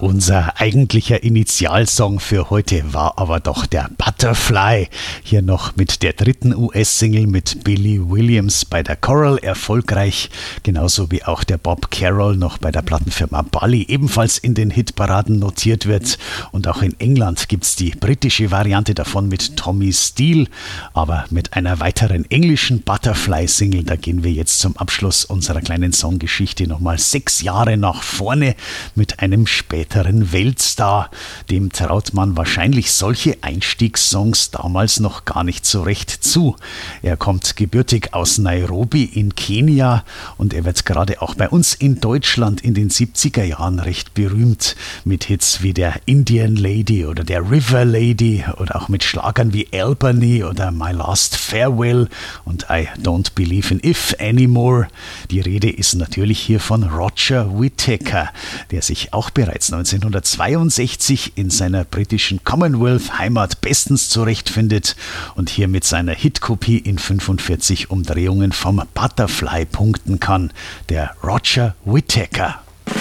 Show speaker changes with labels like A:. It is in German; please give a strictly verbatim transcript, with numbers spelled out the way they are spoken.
A: Unser eigentlicher Initialsong für heute war aber doch der Butterfly. Hier noch mit der dritten U S-Single mit Billy Williams bei der Coral erfolgreich. Genauso wie auch der Bob Carroll noch bei der Plattenfirma Bally ebenfalls in den Hitparaden notiert wird. Und auch in England gibt es die britische Variante davon mit Tommy Steele. Aber mit einer weiteren englischen Butterfly-Single, da gehen wir jetzt zum Abschluss unserer kleinen Songgeschichte nochmal sechs Jahre nach vorne mit einem späteren Weltstar. Dem traut man wahrscheinlich solche Einstiegssongs damals noch gar nicht so recht zu. Er kommt gebürtig aus Nairobi in Kenia und er wird gerade auch bei uns in Deutschland in den siebziger Jahren recht berühmt mit Hits wie der Indian Lady oder der River Lady oder auch mit Schlagern wie Albany oder My Last Farewell und I Don't Believe in If Anymore. Die Rede ist natürlich hier von Roger Whittaker, der sich auch bereits neunzehnhundertzweiundsechzig in seiner britischen Commonwealth-Heimat bestens zurechtfindet und hier mit seiner Hitkopie in fünfundvierzig Umdrehungen vom Butterfly punkten kann. Der Roger Whittaker.